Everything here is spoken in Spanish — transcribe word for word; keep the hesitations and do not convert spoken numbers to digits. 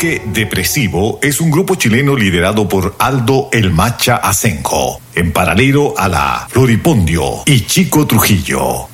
Bloque Depresivo es un grupo chileno liderado por Aldo El Macha Asenjo, en paralelo a la Floripondio y Chico Trujillo.